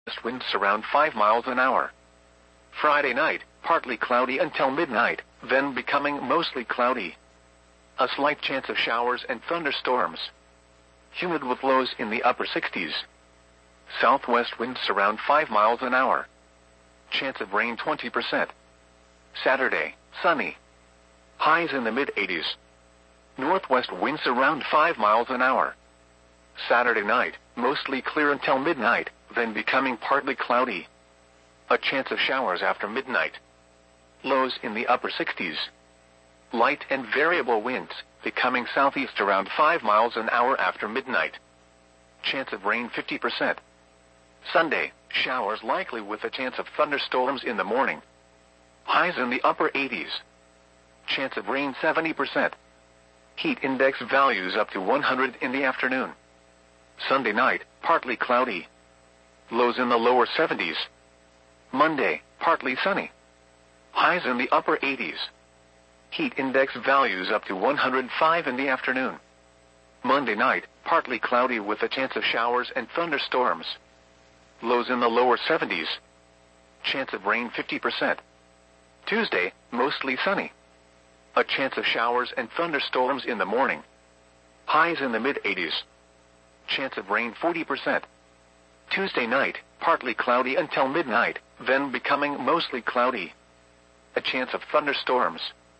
southwest winds around 5 miles an hour. Friday night, partly cloudy until midnight, then becoming mostly cloudy. A slight chance of showers and thunderstorms. Humid with lows in the upper 60s. Southwest winds around 5 miles an hour. Chance of rain 20%. Saturday, sunny. Highs in the mid-80s. Northwest winds around 5 miles an hour. Saturday night, mostly clear until midnight, then becoming partly cloudy. A chance of showers after midnight. Lows in the upper 60s. Light and variable winds, becoming southeast around 5 miles an hour after midnight. Chance of rain 50%. Sunday, showers likely with a chance of thunderstorms in the morning. Highs in the upper 80s. Chance of rain 70%. Heat index values up to 100 in the afternoon. Sunday night, partly cloudy. Lows in the lower 70s. Monday, partly sunny. Highs in the upper 80s. Heat index values up to 105 in the afternoon. Monday night, partly cloudy with a chance of showers and thunderstorms. Lows in the lower 70s. Chance of rain 50%. Tuesday, mostly sunny. A chance of showers and thunderstorms in the morning. Highs in the mid-80s. Chance of rain 40%. Tuesday night, partly cloudy until midnight, then becoming mostly cloudy. A chance of thunderstorms.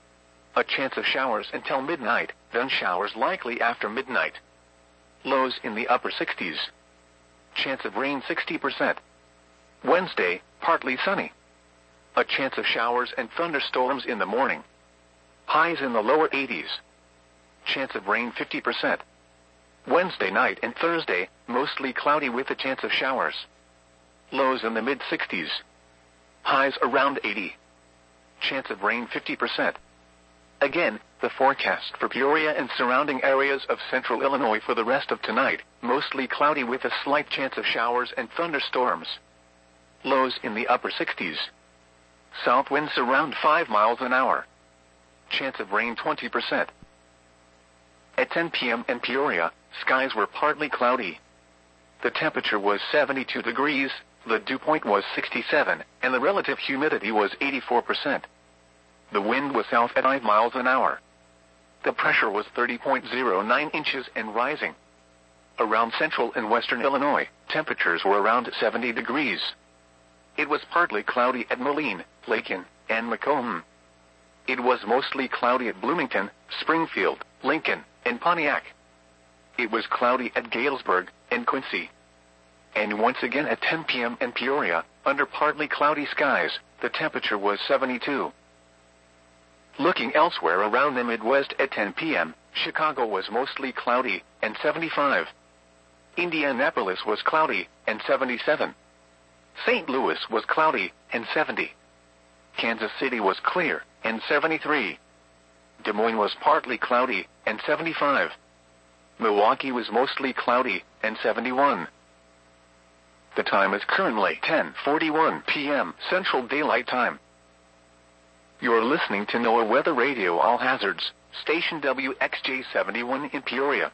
A chance of showers until midnight, then showers likely after midnight. Lows in the upper 60s. Chance of rain 60%. Wednesday, partly sunny. A chance of showers and thunderstorms in the morning. Highs in the lower 80s. Chance of rain 50%. Wednesday night and Thursday, mostly cloudy with a chance of showers. Lows in the mid-60s. Highs around 80. Chance of rain 50%. Again, the forecast for Peoria and surrounding areas of central Illinois for the rest of tonight, mostly cloudy with a slight chance of showers and thunderstorms. Lows in the upper 60s. South winds around 5 miles an hour. Chance of rain 20%. At 10 p.m. in Peoria, skies were partly cloudy. The temperature was 72 degrees, the dew point was 67, and the relative humidity was 84%. The wind was south at 5 miles an hour. The pressure was 30.09 inches and rising. Around central and western Illinois, temperatures were around 70 degrees. It was partly cloudy at Moline, Lakin, and Macomb. It was mostly cloudy at Bloomington, Springfield, Lincoln, and Pontiac. It was cloudy at Galesburg and Quincy. And once again at 10 p.m. in Peoria, under partly cloudy skies, the temperature was 72. Looking elsewhere around the Midwest at 10 p.m., Chicago was mostly cloudy and 75. Indianapolis was cloudy and 77. St. Louis was cloudy and 70. Kansas City was clear and 73. Des Moines was partly cloudy and 75. Milwaukee was mostly cloudy and 71. The time is currently 10:41 p.m. Central Daylight Time. You're listening to NOAA Weather Radio All Hazards, station WXJ71 in Peoria.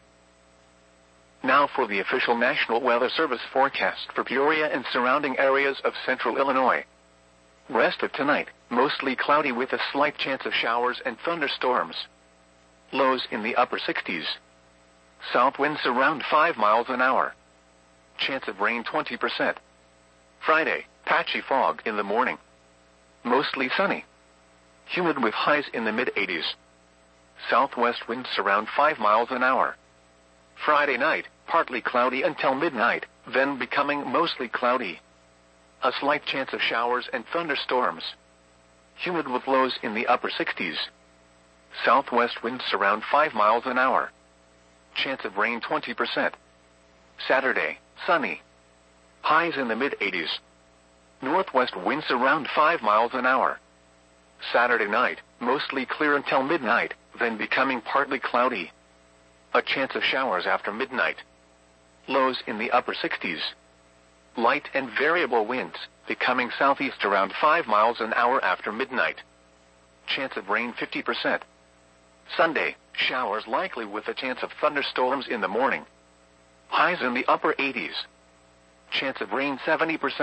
Now for the official National Weather Service forecast for Peoria and surrounding areas of central Illinois. Rest of tonight, mostly cloudy with a slight chance of showers and thunderstorms. Lows in the upper 60s. South winds around 5 miles an hour. Chance of rain 20%. Friday, patchy fog in the morning. Mostly sunny. Humid with highs in the mid-80s. Southwest winds around 5 miles an hour. Friday night, partly cloudy until midnight, then becoming mostly cloudy. A slight chance of showers and thunderstorms. Humid with lows in the upper 60s. Southwest winds around 5 miles an hour. Chance of rain 20%. Saturday, sunny. Highs in the mid-80s. Northwest winds around 5 miles an hour. Saturday night, mostly clear until midnight, then becoming partly cloudy. A chance of showers after midnight. Lows in the upper 60s. Light and variable winds, becoming southeast around 5 miles an hour after midnight. Chance of rain 50%. Sunday, showers likely with a chance of thunderstorms in the morning. Highs in the upper 80s. Chance of rain 70%.